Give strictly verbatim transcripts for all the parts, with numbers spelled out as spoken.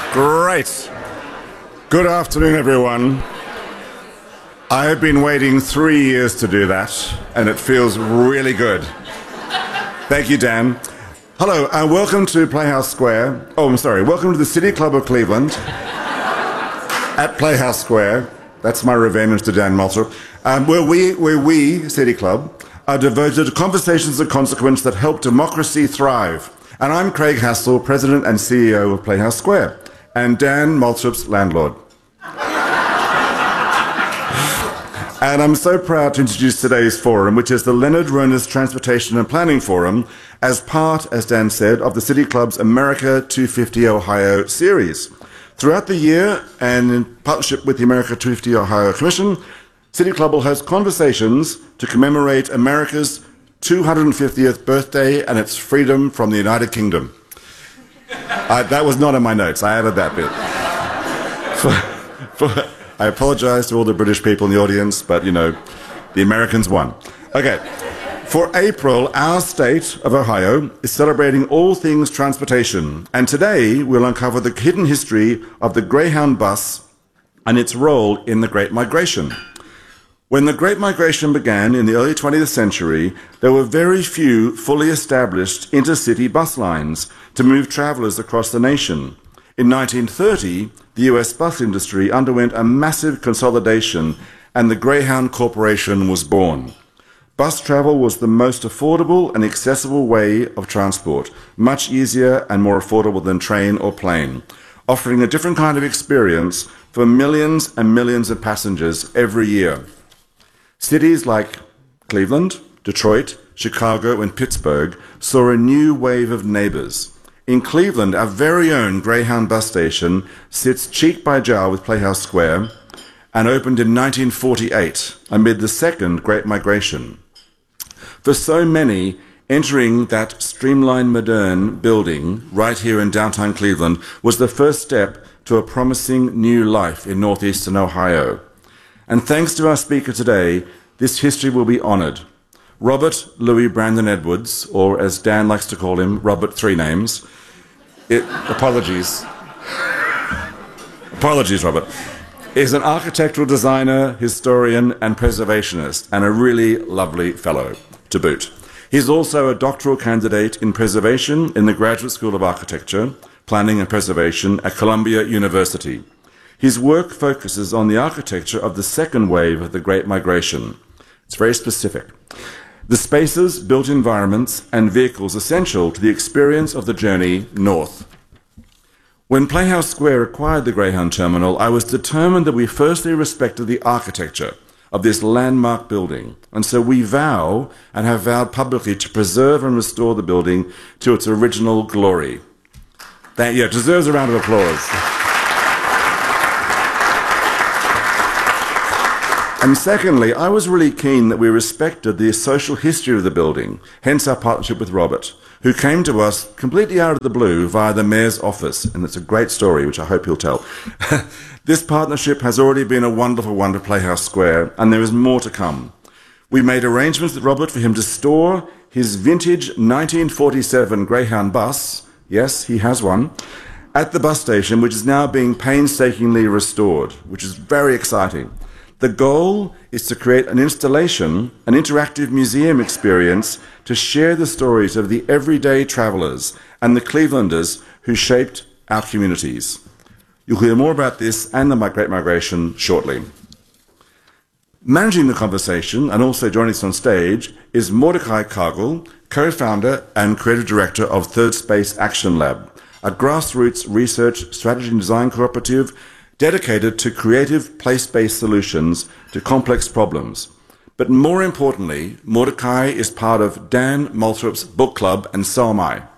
Great. Good afternoon, everyone. I have been waiting three years to do that, and it feels really good. Thank you, Dan. Hello, and welcome to Playhouse Square. Oh, I'm sorry. Welcome to the City Club of Cleveland at Playhouse Square. That's my revenge to Dan Moulthrop. Um, where we, where we, City Club, are devoted to conversations of consequence that help democracy thrive. And I'm Craig Hassel, President and C E O of Playhouse Square, and Dan Moulthrop's landlord. And I'm so proud to introduce today's forum, which is the Leonard Ronas Transportation and Planning Forum, as part, as Dan said, of the City Club's America two fifty Ohio series. Throughout the year, and in partnership with the America two fifty Ohio Commission, City Club will host conversations to commemorate America's two hundred fiftieth birthday and its freedom from the United Kingdom. I, that was not in my notes. I added that bit. For, for, I apologize to all the British people in the audience, but, you know, the Americans won. Okay. For April, our state of Ohio is celebrating all things transportation. And today, we'll uncover the hidden history of the Greyhound bus and its role in the Great Migration. When the Great Migration began in the early twentieth century, there were very few fully established intercity bus lines to move travelers across the nation. In nineteen thirty, the U S bus industry underwent a massive consolidation, and the Greyhound Corporation was born. Bus travel was the most affordable and accessible way of transport, much easier and more affordable than train or plane, offering a different kind of experience for millions and millions of passengers every year. Cities like Cleveland, Detroit, Chicago, and Pittsburgh saw a new wave of neighbors. In Cleveland, our very own Greyhound bus station sits cheek by jowl with Playhouse Square and opened in nineteen forty-eight amid the second Great Migration. For so many, entering that streamlined modern building right here in downtown Cleveland was the first step to a promising new life in northeastern Ohio. And thanks to our speaker today, this history will be honored. Robert Louis Brandon Edwards, or as Dan likes to call him, Robert Three Names. It, apologies. Apologies, Robert. Is an architectural designer, historian, and preservationist, and a really lovely fellow to boot. He's also a doctoral candidate in preservation in the Graduate School of Architecture, Planning and Preservation at Columbia University. His work focuses on the architecture of the second wave of the Great Migration. It's very specific. The spaces, built environments, and vehicles essential to the experience of the journey north. When Playhouse Square acquired the Greyhound Terminal, I was determined that we firstly respected the architecture of this landmark building. And so we vow, and have vowed publicly, to preserve and restore the building to its original glory. That, yeah, deserves a round of applause. And secondly, I was really keen that we respected the social history of the building, hence our partnership with Robert, who came to us completely out of the blue via the mayor's office, and it's a great story, which I hope he'll tell. This partnership has already been a wonderful one to Playhouse Square, and there is more to come. We made arrangements with Robert for him to store his vintage nineteen forty-seven Greyhound bus, yes, he has one, at the bus station, which is now being painstakingly restored, which is very exciting. The goal is to create an installation, an interactive museum experience to share the stories of the everyday travelers and the Clevelanders who shaped our communities. You'll hear more about this and the Great Migration shortly. Managing the conversation and also joining us on stage is Mordecai Cargill, co-founder and creative director of Third Space Action Lab, a grassroots research, strategy and design cooperative dedicated to creative place-based solutions to complex problems. But more importantly, Mordecai is part of Dan Moulthrop's book club, and so am I.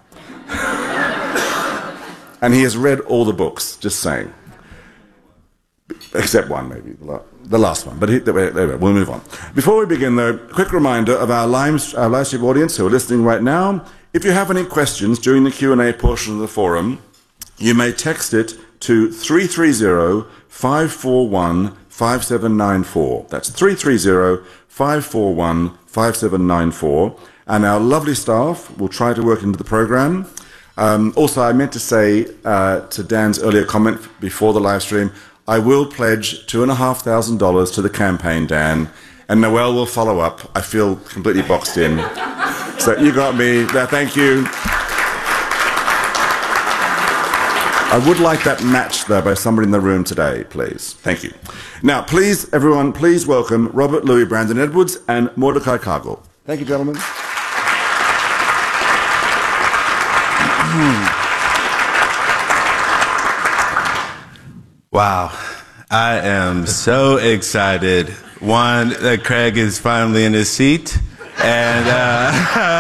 And he has read all the books, just saying. Except one, maybe, the last one. But he, we'll move on. Before we begin, though, a quick reminder of our live, our live stream audience who are listening right now. If you have any questions during the Q and A portion of the forum, you may text it to three three zero, five four one, five seven nine four. That's three three zero, five four one, five seven nine four. And our lovely staff will try to work into the program. Um, also, I meant to say uh, to Dan's earlier comment before the live stream, I will pledge two and a half thousand dollars to the campaign, Dan, and Noel will follow up. I feel completely boxed in. So you got me. There, thank you. I would like that matched, though, by somebody in the room today, please. Thank you. Now, please, everyone, please welcome Robert Louis Brandon Edwards and Mordecai Cargill. Thank you, gentlemen. Wow, I am so excited. One, that Craig is finally in his seat, and uh,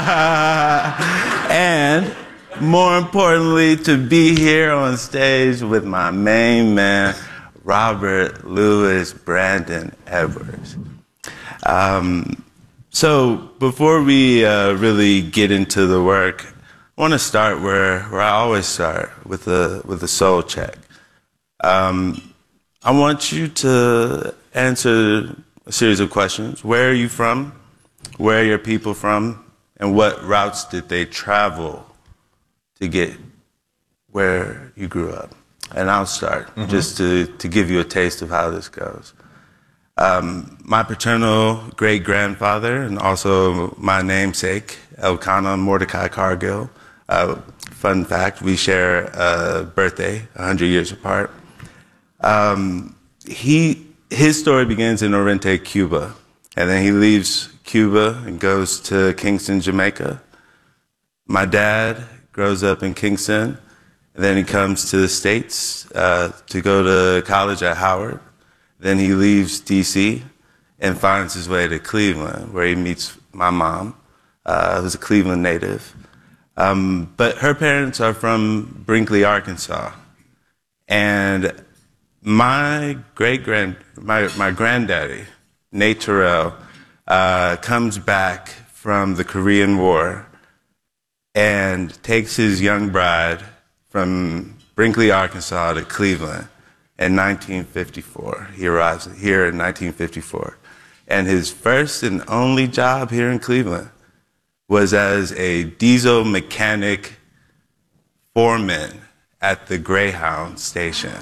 and more importantly, to be here on stage with my main man, Robert Louis Brandon Edwards. Um, so before we uh, really get into the work, I want to start where, where I always start, with a, with a soul check. Um, I want you to answer a series of questions. Where are you from? Where are your people from? And what routes did they travel to get where you grew up? And I'll start, mm-hmm. just to, to give you a taste of how this goes. Um, my paternal great-grandfather, and also my namesake, Elkanah Mordecai Cargill. Uh, fun fact, we share a birthday, one hundred years apart. Um, he, his story begins in Oriente, Cuba, and then he leaves Cuba and goes to Kingston, Jamaica. My dad grows up in Kingston, and then he comes to the States uh, to go to college at Howard. Then he leaves D C and finds his way to Cleveland, where he meets my mom, uh, who's a Cleveland native. Um, but her parents are from Brinkley, Arkansas. And my great-grand, my, my granddaddy, Nate Terrell, uh, comes back from the Korean War and takes his young bride from Brinkley, Arkansas to Cleveland in nineteen fifty-four. He arrives here in nineteen fifty-four. And his first and only job here in Cleveland was as a diesel mechanic foreman at the Greyhound station.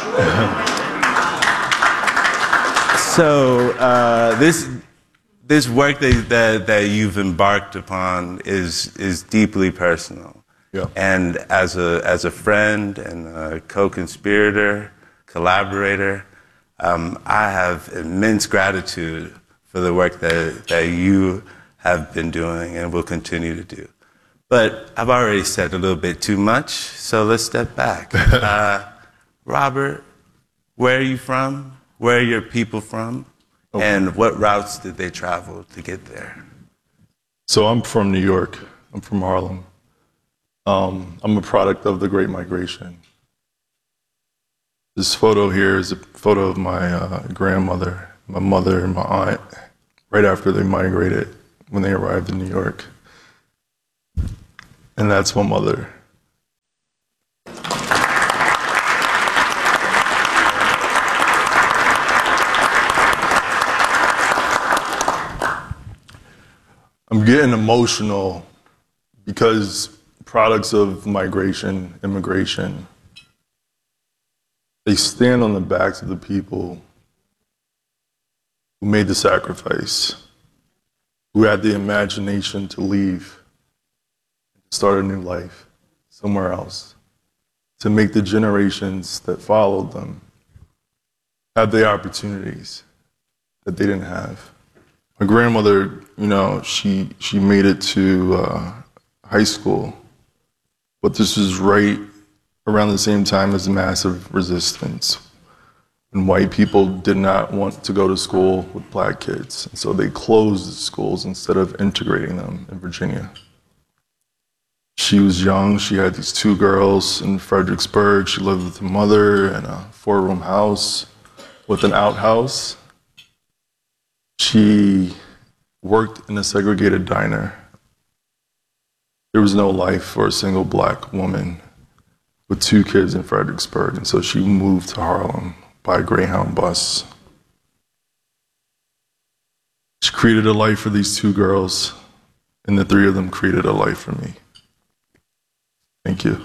So uh, this this work that, that that you've embarked upon is is deeply personal. Yeah. And as a as a friend and a co-conspirator, collaborator, um, I have immense gratitude for the work that that you have been doing and will continue to do. But I've already said a little bit too much, so let's step back. Uh, Robert, where are you from? Where are your people from? Okay. And what routes did they travel to get there? So I'm from New York. I'm from Harlem. Um, I'm a product of the Great Migration. This photo here is a photo of my uh, grandmother, my mother, and my aunt, right after they migrated, when they arrived in New York. And that's my mother. I'm getting emotional because products of migration, immigration, they stand on the backs of the people who made the sacrifice, who had the imagination to leave, to start a new life somewhere else, to make the generations that followed them have the opportunities that they didn't have. My grandmother, you know, she, she made it to uh, high school, but this was right around the same time as the massive resistance. And white people did not want to go to school with black kids. And so they closed the schools instead of integrating them in Virginia. She was young. She had these two girls in Fredericksburg. She lived with her mother in a four-room house with an outhouse. She worked in a segregated diner. There was no life for a single black woman with two kids in Fredericksburg. And so she moved to Harlem by a Greyhound bus. She created a life for these two girls, and the three of them created a life for me. Thank you.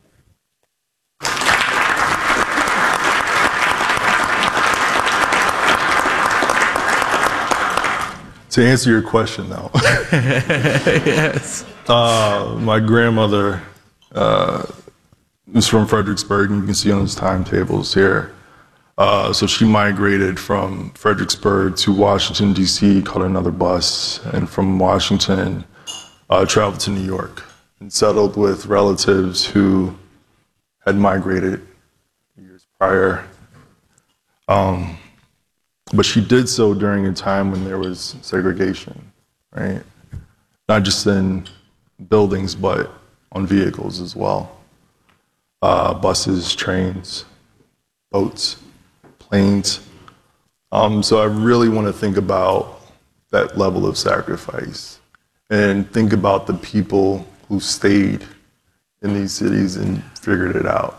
To answer your question now, Yes. uh, my grandmother uh, is from Fredericksburg, and you can see on those timetables here. Uh, so she migrated from Fredericksburg to Washington, D C, caught another bus, and from Washington, uh, traveled to New York and settled with relatives who had migrated years prior. Um, But she did so during a time when there was segregation, right? Not just in buildings, but on vehicles as well. Uh, buses, trains, boats, planes. Um, so I really want to think about that level of sacrifice and think about the people who stayed in these cities and figured it out.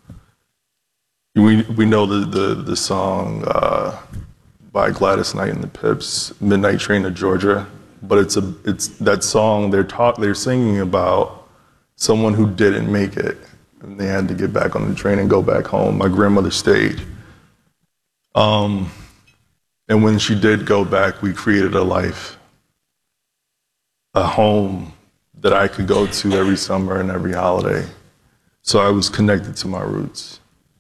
We, we know the, the, the song, uh, by Gladys Knight and the Pips, Midnight Train to Georgia, but it's a it's that song they're talk they're singing about someone who didn't make it and they had to get back on the train and go back home. My grandmother stayed, um, and when she did go back, we created a life, a home that I could go to every summer and every holiday. So I was connected to my roots.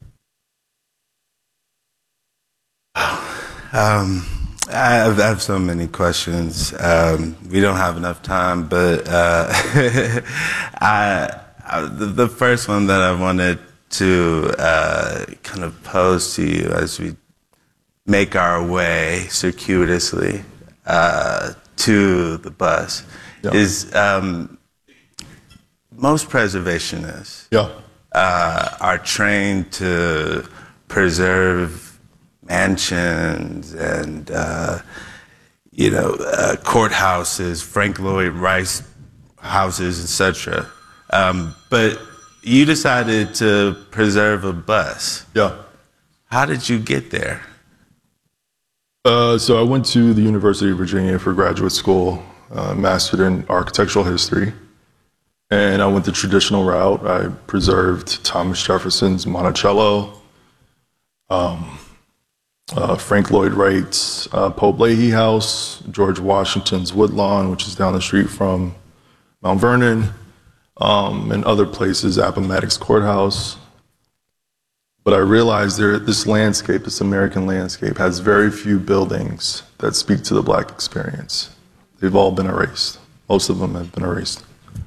Um, I have, I have so many questions. Um, we don't have enough time, but uh, I, I, the, the first one that I wanted to uh, kind of pose to you as we make our way circuitously uh, to the bus Yeah. is um, most preservationists Yeah. uh, are trained to preserve mansions and, uh, you know, uh, courthouses, Frank Lloyd Wright houses, et cetera. Um, but you decided to preserve a bus. Yeah. How did you get there? Uh, so I went to the University of Virginia for graduate school, uh, mastered in architectural history, and I went the traditional route. I preserved Thomas Jefferson's Monticello, um, uh, Frank Lloyd Wright's uh, Pope Leahy House, George Washington's Woodlawn, which is down the street from Mount Vernon, um, and other places, Appomattox Courthouse. But I realized there, this landscape, this American landscape, has very few buildings that speak to the Black experience. They've all been erased. Most of them have been erased.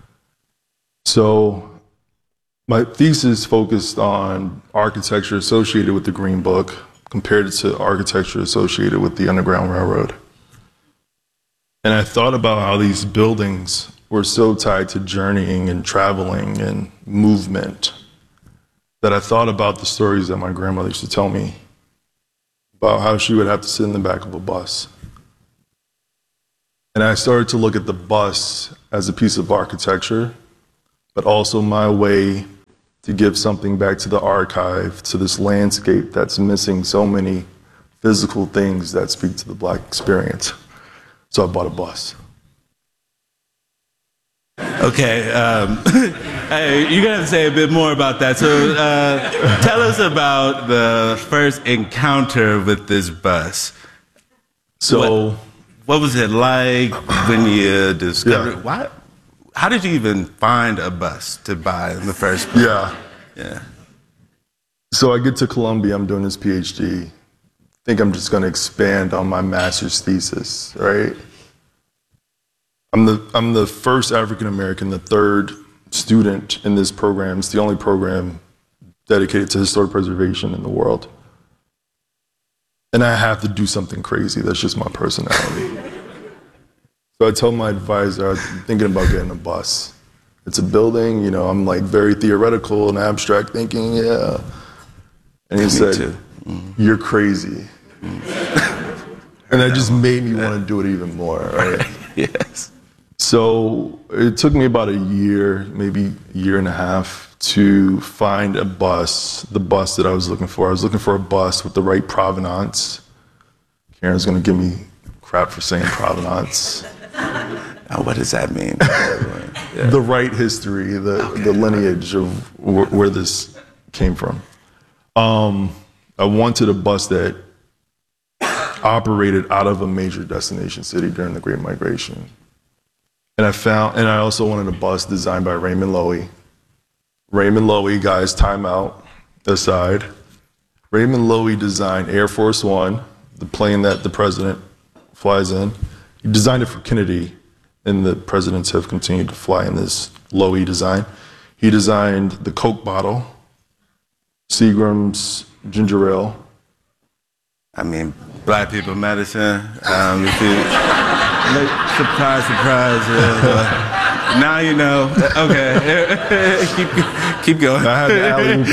So my thesis focused on architecture associated with the Green Book compared to architecture associated with the Underground Railroad. And I thought about how these buildings were so tied to journeying and traveling and movement that I thought about the stories that my grandmother used to tell me about how she would have to sit in the back of a bus. And I started to look at the bus as a piece of architecture, but also my way to give something back to the archive, to this landscape that's missing so many physical things that speak to the Black experience. So I bought a bus. Okay, um, hey, you're gonna have to say a bit more about that. So uh, tell us about the first encounter with this bus. So, What, what was it like when you discovered Yeah. why? How did you even find a bus to buy in the first place? yeah. Yeah. So I get to Columbia, I'm doing this PhD. Think I'm just gonna expand on my master's thesis, right? I'm the, I'm the first African American, the third student in this program. It's the only program dedicated to historic preservation in the world. And I have to do something crazy. That's just my personality. So I tell my advisor, I'm thinking about getting a bus. It's a building, you know, I'm like very theoretical and abstract thinking, yeah. And he Me said, too. Mm-hmm. you're crazy. And that just made me want to do it even more, right? Yes. So it took me about a year, maybe a year and a half, to find a bus, the bus that I was looking for. I was looking for a bus with the right provenance. Karen's gonna give me crap for saying provenance. I Oh, what does that mean? Yeah. The right history, the, okay. the lineage of wh where this came from. Um, I wanted a bus that operated out of a major destination city during the Great Migration. And I found, and I also wanted a bus designed by Raymond Loewy. Raymond Loewy, guys, time out, aside. Raymond Loewy designed Air Force One, the plane that the president flies in. He designed it for Kennedy, and the presidents have continued to fly in this Loewy design. He designed the Coke bottle, Seagram's ginger ale. I mean, black people medicine. Um, if you, surprise, surprise. Uh, now you know. Okay, keep keep going. I had to alley-oop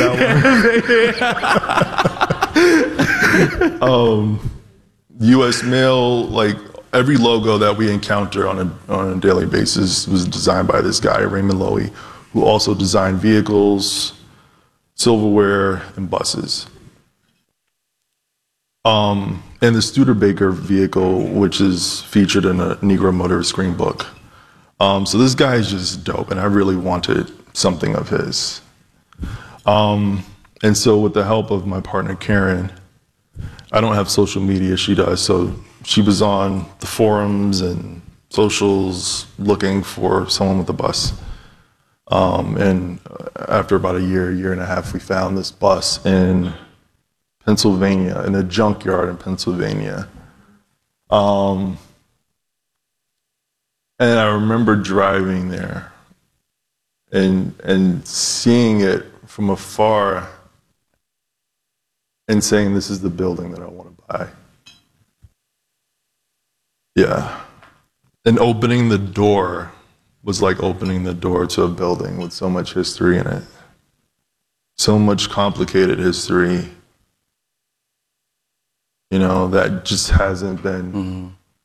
that one. um, U S Mail, like every logo that we encounter on a on a daily basis was designed by this guy, Raymond Loewy, who also designed vehicles, silverware, and buses. Um, and the Studebaker vehicle, which is featured in a Negro Motorist Green Book. Um, so this guy is just dope, and I really wanted something of his. Um, and so with the help of my partner, Karen, I don't have social media, she does, so she was on the forums and socials looking for someone with a bus. Um, and after about a year, year and a half, we found this bus in Pennsylvania, in a junkyard in Pennsylvania. Um, and I remember driving there and, and seeing it from afar and saying, this is the building that I want to buy. Yeah. And opening the door was like opening the door to a building with so much history in it. So much complicated history, you know, that just hasn't been mm-hmm.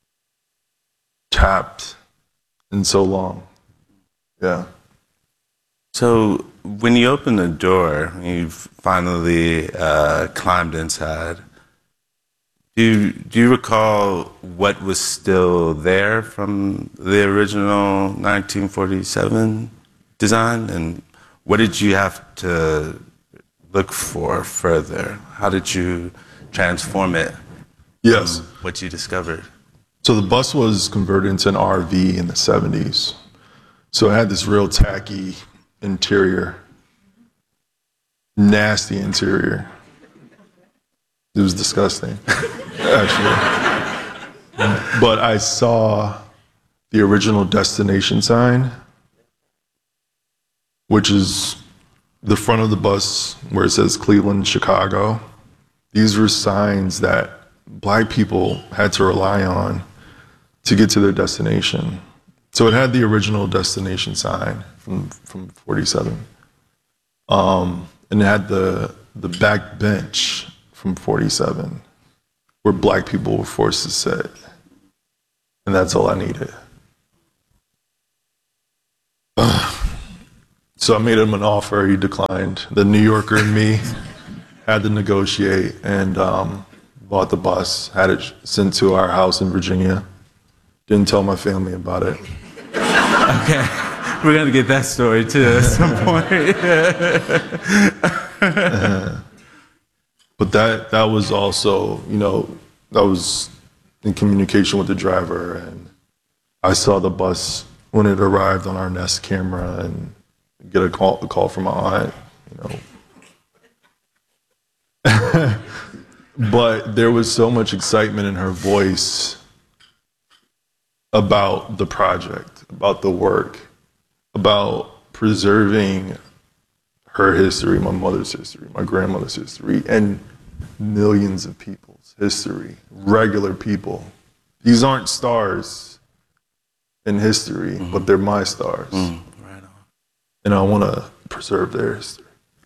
tapped in so long. Yeah. So when you open the door, you've finally uh, climbed inside. Do you, do you recall what was still there from the original nineteen forty-seven design? And what did you have to look for further? How did you transform it? Yes. From what you discovered? So the bus was converted into an R V in the seventies. So it had this real tacky interior, nasty interior. It was disgusting, actually. But I saw the original destination sign, which is the front of the bus where it says Cleveland, Chicago. These were signs that Black people had to rely on to get to their destination. So it had the original destination sign from, from forty-seven. Um, and it had the, the back bench from forty-seven, where Black people were forced to sit. And that's all I needed. So I made him an offer, he declined. The New Yorker in me had to negotiate and um, bought the bus, had it sent to our house in Virginia. Didn't tell my family about it. Okay, we're gonna get that story too at some point. uh, but that that was also, you know, that was in communication with the driver, and I saw the bus when it arrived on our Nest camera, and get a call a call from my aunt, you know. But there was so much excitement in her voice about the project, about the work, about preserving her history, my mother's history, my grandmother's history, and millions of people's history, regular people. These aren't stars in history, mm-hmm. but they're my stars. Mm, right on. And I want to preserve their history.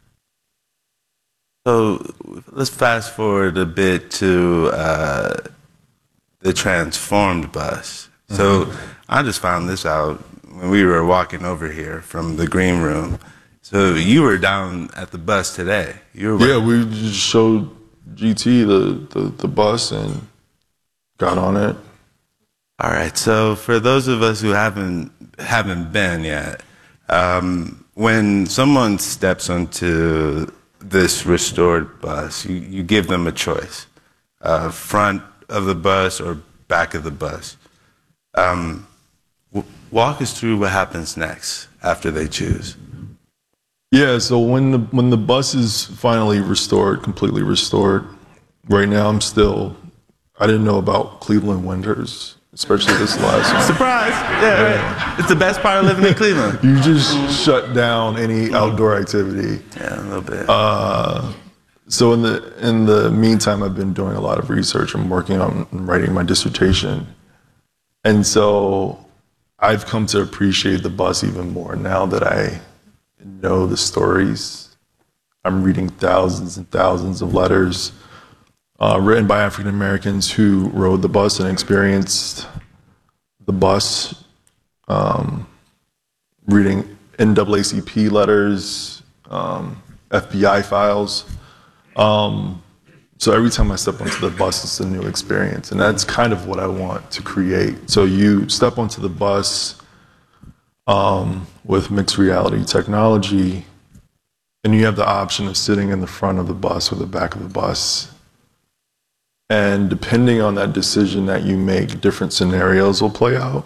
So let's fast forward a bit to uh, the transformed bus. So mm-hmm. I just found this out when we were walking over here from the green room. So you were down at the bus today. You were yeah, we just showed G T the, the, the bus and got on it. All right. So for those of us who haven't haven't been yet, um, when someone steps onto this restored bus, you, you give them a choice: uh, front of the bus or back of the bus. Um, w- walk us through what happens next after they choose. Yeah. So when the when the bus is finally restored, completely restored, right now I'm still. I didn't know about Cleveland winters, especially this last one. Surprise! Yeah, right. It's the best part of living in Cleveland. You just shut down any outdoor activity. Yeah, a little bit. Uh, so in the in the meantime, I've been doing a lot of research. I'm working on writing my dissertation, and so I've come to appreciate the bus even more now that I know the stories. I'm reading thousands and thousands of letters uh, written by African Americans who rode the bus and experienced the bus. Um, reading N double A C P letters, um, F B I files. Um, so every time I step onto the bus, it's a new experience. And that's kind of what I want to create. So you step onto the bus um, with mixed reality technology, and you have the option of sitting in the front of the bus or the back of the bus. And depending on that decision that you make, different scenarios will play out.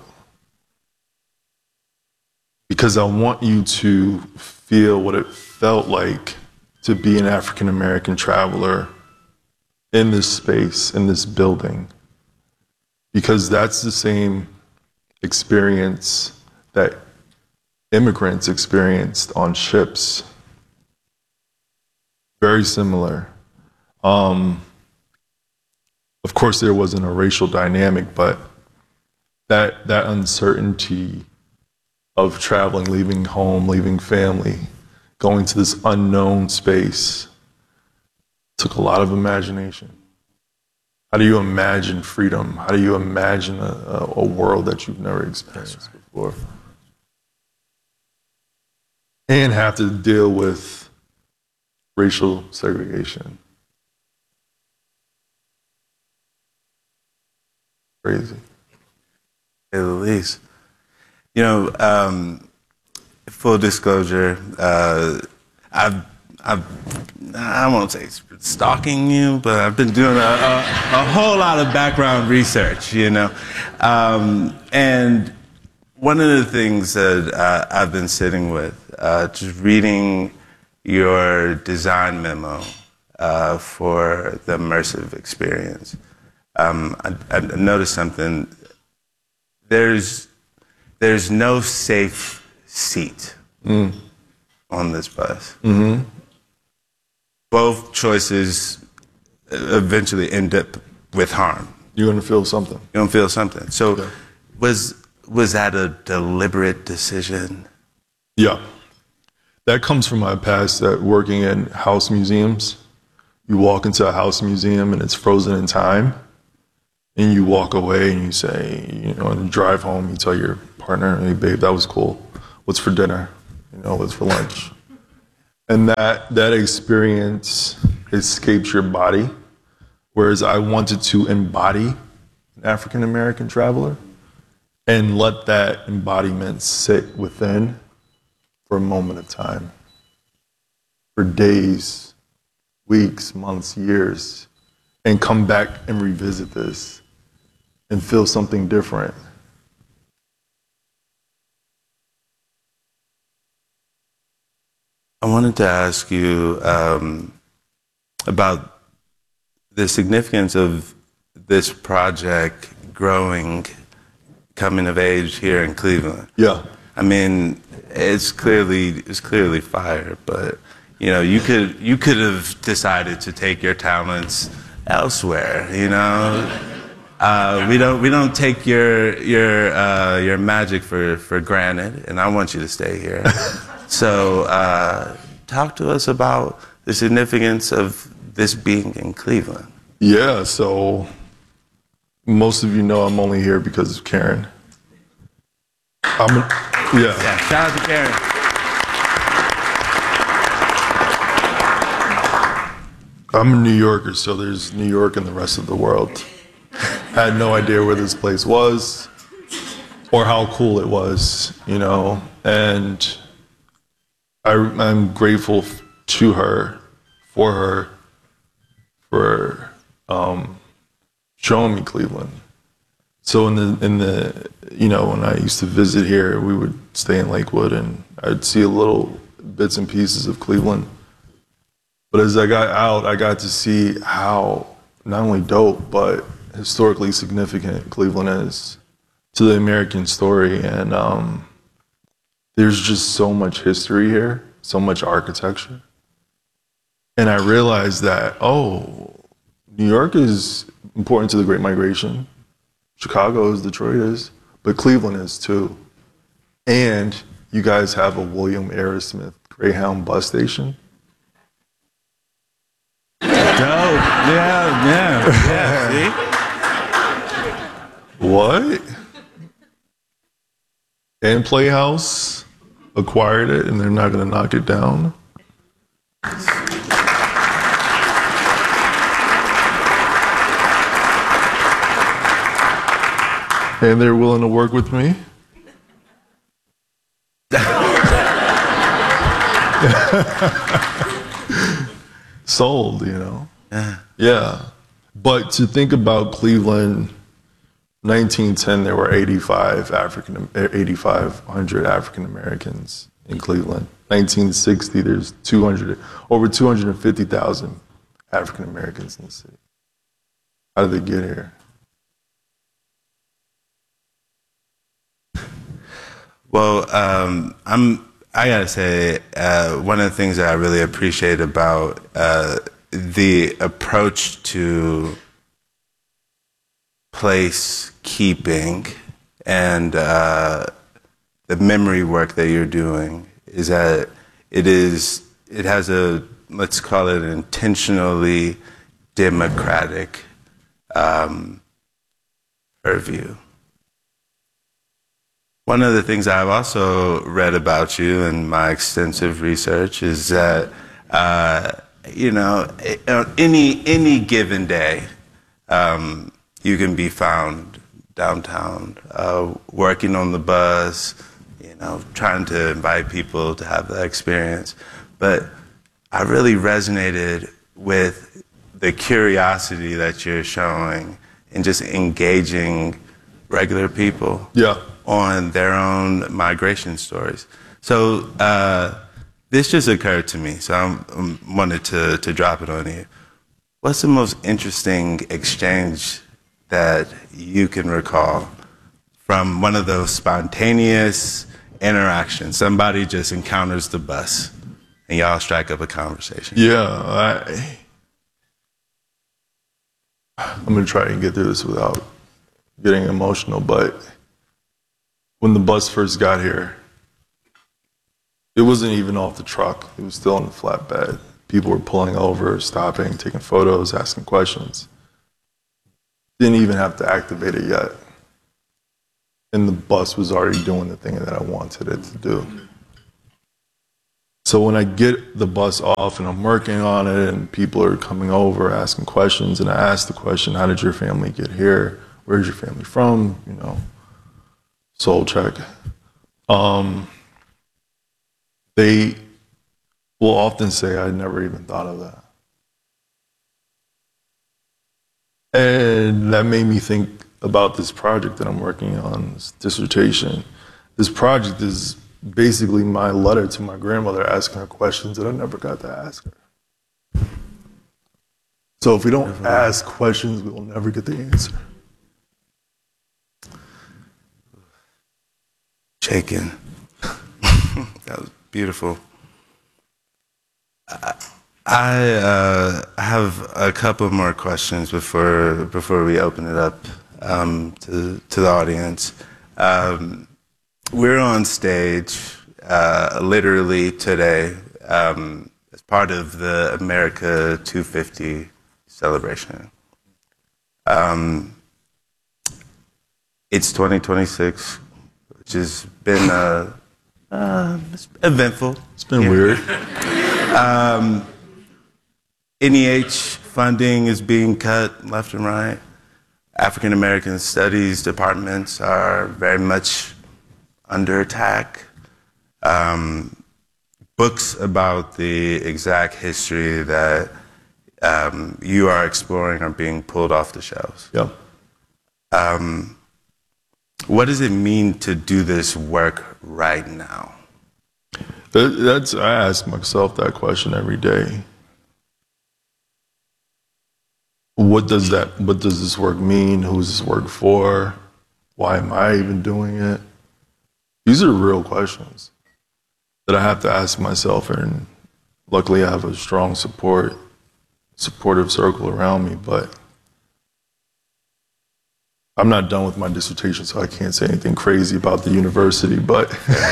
Because I want you to feel what it felt like to be an African American traveler in this space, in this building. Because that's the same experience that immigrants experienced on ships. Very similar. Um, of course, there wasn't a racial dynamic, but that that uncertainty of traveling, leaving home, leaving family, going to this unknown space, took a lot of imagination. How do you imagine freedom? How do you imagine a, a, a world that you've never experienced before? And have to deal with racial segregation. Crazy. At least. You know, um, full disclosure, uh, I've, I've, I won't say stalking you, but I've been doing a, a, a whole lot of background research, you know. Um, and one of the things that uh, I've been sitting with, uh, just reading your design memo uh, for the immersive experience, um, I, I noticed something. There's There's no safe seat mm. on this bus. Mm-hmm. Both choices eventually end up with harm. You're going to feel something. You're going to feel something. So yeah. was was that a deliberate decision? Yeah. That comes from my past at working in house museums. You walk into a house museum and it's frozen in time. And you walk away and you say, you know, and drive home, you tell your partner, hey, babe, that was cool. What's for dinner? You know, what's for lunch? And that that experience escapes your body. Whereas I wanted to embody an African American traveler and let that embodiment sit within for a moment of time. For days, weeks, months, years, and come back and revisit this and feel something different. I wanted to ask you um, about the significance of this project growing, coming of age here in Cleveland. Yeah. I mean, it's clearly it's clearly fire, but you know, you could you could have decided to take your talents elsewhere. You know, uh, we don't we don't take your your uh, your magic for for granted, and I want you to stay here. So, uh, talk to us about the significance of this being in Cleveland. Yeah. So, most of you know I'm only here because of Karen. I'm. A, yeah. Yeah. Shout out to Karen. I'm a New Yorker, so there's New York and the rest of the world. had no idea where this place was or how cool it was, you know. And I, I'm grateful to her, for her, for um, showing me Cleveland. So in the in the you know, when I used to visit here, we would stay in Lakewood, and I'd see a little bits and pieces of Cleveland. But as I got out, I got to see how not only dope but historically significant Cleveland is to the American story, and um, there's just so much history here, so much architecture, and I realized that oh, New York is important to the Great Migration. Chicago is, Detroit is, but Cleveland is too. And you guys have a William Aerosmith Greyhound bus station. Dope. Yeah, yeah, yeah. See? What? And Playhouse acquired it, and they're not going to knock it down. And they're willing to work with me. Sold, you know. Yeah. Yeah. But to think about Cleveland, nineteen ten, there were eighty-five African, eighty-five hundred African Americans in Cleveland. nineteen sixty, there's two hundred, over two hundred fifty thousand African Americans in the city. How did they get here? Well, um, I'm. I gotta say, uh, one of the things that I really appreciate about uh, the approach to place keeping and uh, the memory work that you're doing is that it is. It has a, let's call it, an intentionally democratic um, purview. One of the things I've also read about you in my extensive research is that, uh, you know, any any given day, um, you can be found downtown, uh, working on the bus, you know, trying to invite people to have that experience. But I really resonated with the curiosity that you're showing in just engaging regular people. Yeah. On their own migration stories. So uh, this just occurred to me, so I wanted to, to drop it on you. What's the most interesting exchange that you can recall from one of those spontaneous interactions? Somebody just encounters the bus and y'all strike up a conversation. Yeah, I, I'm gonna try and get through this without getting emotional, but when the bus first got here, it wasn't even off the truck. It was still on the flatbed. People were pulling over, stopping, taking photos, asking questions. Didn't even have to activate it yet. And the bus was already doing the thing that I wanted it to do. So when I get the bus off and I'm working on it and people are coming over, asking questions, and I ask the question, how did your family get here? Where's your family from? You know, soul check. Um, they will often say, I never even thought of that. And that made me think about this project that I'm working on, this dissertation. This project is basically my letter to my grandmother asking her questions that I never got to ask her. So if we don't Definitely. ask questions, we will never get the answer. Shaken. That was beautiful. I, I uh, have a couple more questions before before we open it up um, to to the audience. Um, we're on stage uh, literally today um, as part of the America two fifty celebration. Um, it's twenty twenty-six. Which has been uh, uh, it's eventful. It's been yeah. weird. Um, N E H funding is being cut left and right. African American studies departments are very much under attack. Um, books about the exact history that um, you are exploring are being pulled off the shelves. Yeah. Um, what does it mean to do this work right now? That, that's I ask myself that question every day. What does that? What does this work mean? Who is this work for? Why am I even doing it? These are real questions that I have to ask myself, and luckily I have a strong support, supportive circle around me. But I'm not done with my dissertation, so I can't say anything crazy about the university. But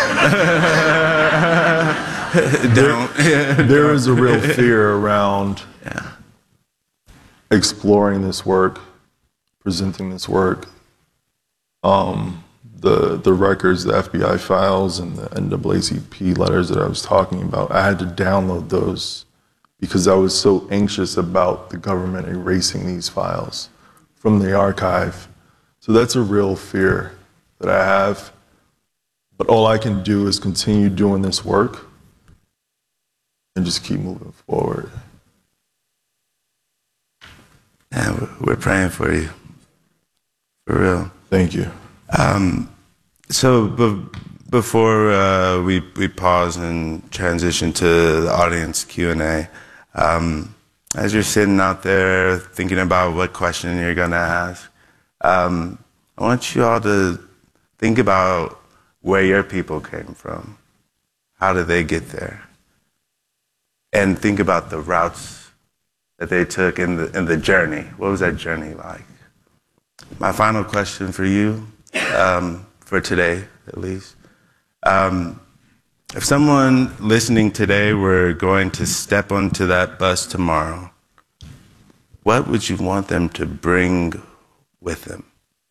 there, there is a real fear around Yeah. exploring this work, presenting this work. Um, the the records, the F B I files, and the N double A C P letters that I was talking about, I had to download those because I was so anxious about the government erasing these files from the archive. So that's a real fear that I have. But all I can do is continue doing this work and just keep moving forward. Yeah, we're praying for you, for real. Thank you. Um, so be- before uh, we we pause and transition to the audience Q and A, um, as you're sitting out there thinking about what question you're gonna ask, um, I want you all to think about where your people came from. How did they get there? And think about the routes that they took in the in the journey. What was that journey like? My final question for you, um, for today at least. Um, if someone listening today were going to step onto that bus tomorrow, what would you want them to bring with them?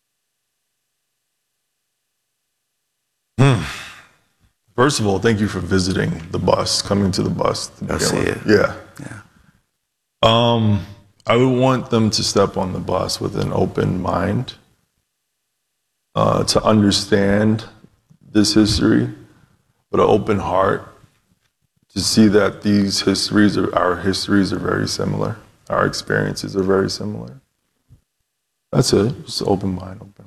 Hmm. First of all, thank you for visiting the bus, coming to the bus. To Go see it. Yeah. Yeah. Um, I would want them to step on the bus with an open mind, uh, to understand this history, with an open heart, to see that these histories, are, our histories are very similar. Our experiences are very similar. That's it. Just open mind, open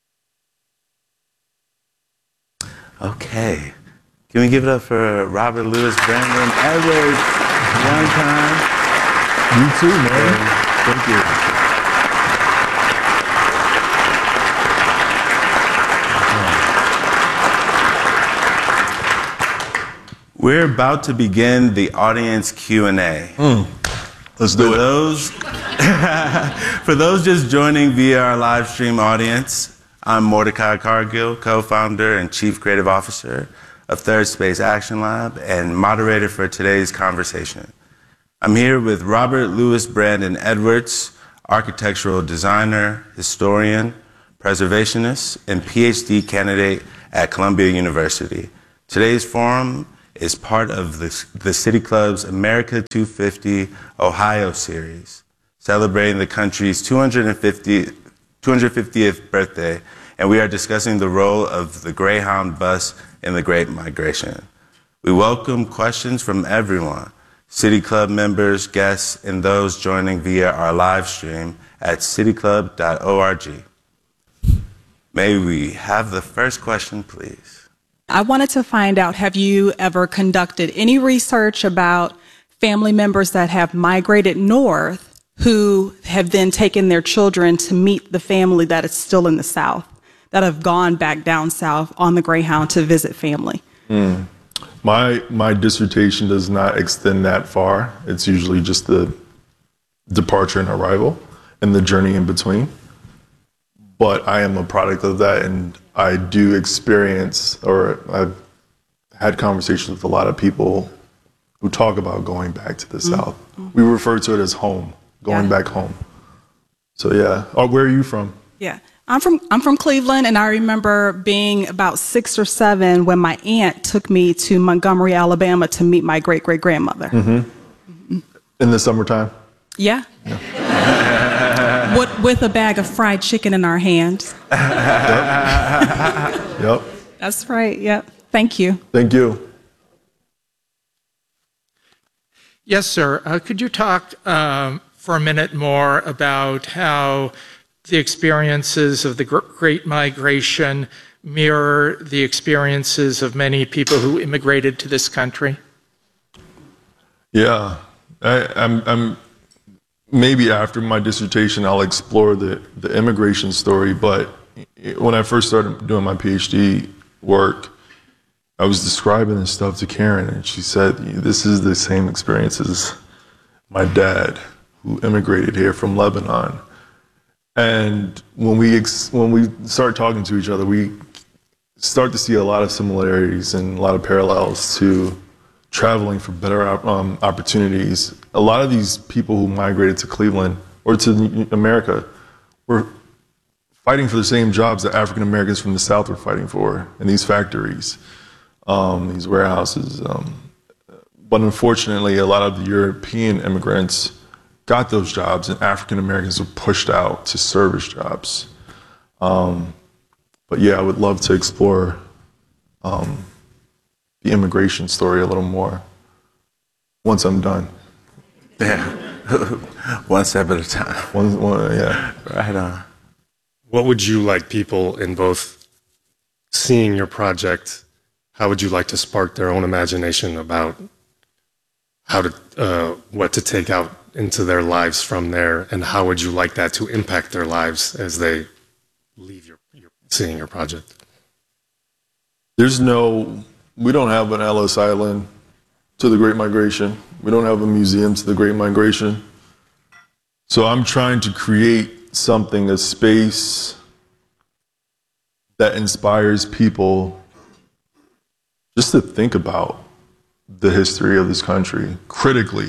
heart. Okay. Can we give it up for Robert Louis Brandon Edwards one time? You too, man. Thank you. We're about to begin the audience Q and A. Mm. Let's do for it. Those, for those just joining via our live stream audience, I'm Mordecai Cargill, co-founder and chief creative officer of Third Space Action Lab and moderator for today's conversation. I'm here with Robert Louis Brandon Edwards, architectural designer, historian, preservationist, and PhD candidate at Columbia University. Today's forum is part of the, the City Club's America two fifty Ohio series, celebrating the country's two hundred fiftieth birthday, and we are discussing the role of the Greyhound bus in the Great Migration. We welcome questions from everyone, City Club members, guests, and those joining via our live stream at city club dot org. May we have the first question, please? I wanted to find out, have you ever conducted any research about family members that have migrated north who have then taken their children to meet the family that is still in the South, that have gone back down south on the Greyhound to visit family? Mm. My my dissertation does not extend that far. It's usually just the departure and arrival and the journey in between. But I am a product of that, and I do experience, or I've had conversations with a lot of people who talk about going back to the mm-hmm. South. We refer to it as home, going yeah. back home. So yeah. Oh, where are you from? Yeah. I'm from I'm from Cleveland, and I remember being about six or seven when my aunt took me to Montgomery, Alabama to meet my great-great-grandmother. Mm-hmm. Mm-hmm. In the summertime? Yeah. yeah. with, with a bag of fried chicken in our hands. Yep. Yep. That's right. Yep. Thank you. Thank you. Yes, sir. Uh, could you talk um, for a minute more about how the experiences of the Great Migration mirror the experiences of many people who immigrated to this country? Yeah, I, I'm, I'm maybe after my dissertation, I'll explore the, the immigration story. But when I first started doing my PhD work, I was describing this stuff to Karen, and she said, this is the same experience as my dad, who immigrated here from Lebanon. And when we ex- when we start talking to each other, we start to see a lot of similarities and a lot of parallels to traveling for better um, opportunities. A lot of these people who migrated to Cleveland or to America were fighting for the same jobs that African Americans from the South were fighting for in these factories. Um, these warehouses. Um, but unfortunately, a lot of the European immigrants got those jobs, and African Americans were pushed out to service jobs. Um, but yeah, I would love to explore um, the immigration story a little more once I'm done. Yeah, one step at a time. One, one, yeah. Right on. What would you like people in both seeing your project? How would you like to spark their own imagination about how to, uh, what to take out into their lives from there, and how would you like that to impact their lives as they leave your, your seeing your project? There's no, we don't have an Ellis Island to the Great Migration. We don't have a museum to the Great Migration. So I'm trying to create something, a space that inspires people just to think about the history of this country critically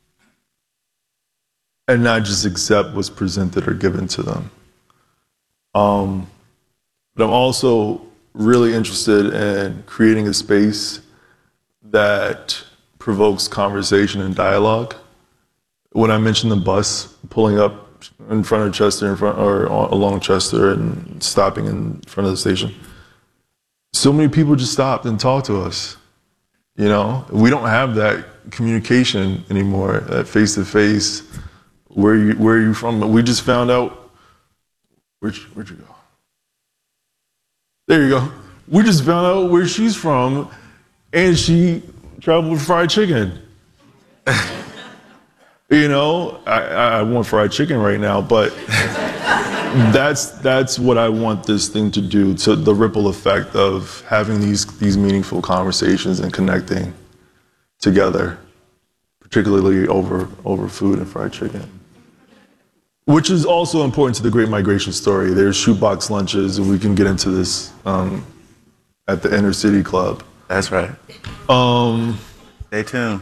and not just accept what's presented or given to them. Um, but I'm also really interested in creating a space that provokes conversation and dialogue. When I mentioned the bus pulling up in front of Chester, in front, or along Chester and stopping in front of the station, so many people just stopped and talked to us. You know, we don't have that communication anymore, that face-to-face, where you, where are you from? We just found out, where'd you, where'd you go? There you go. We just found out where she's from, and she traveled with fried chicken. You know, I, I want fried chicken right now, but that's that's what I want this thing to do, to the ripple effect of having these these meaningful conversations and connecting together, particularly over over food and fried chicken. Which is also important to the Great Migration story. There's shoebox lunches, and we can get into this um, at the Inner City Club. That's right. Um, Stay tuned.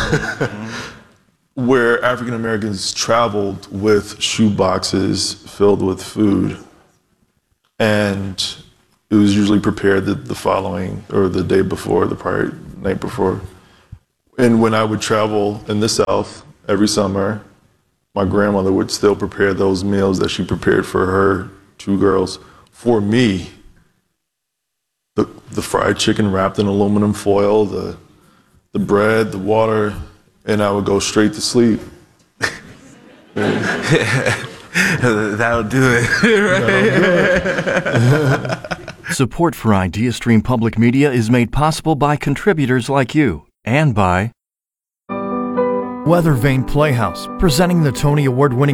Where African Americans traveled with shoe boxes filled with food, and it was usually prepared the, the following or the day before, the prior night before. And when I would travel in the South every summer, my grandmother would still prepare those meals that she prepared for her two girls for me. The, the fried chicken wrapped in aluminum foil, the, the bread, the water, and I would go straight to sleep. That'll do it. Right? Support for IdeaStream Public Media is made possible by contributors like you and by Weather Vane Playhouse, presenting the Tony Award-winning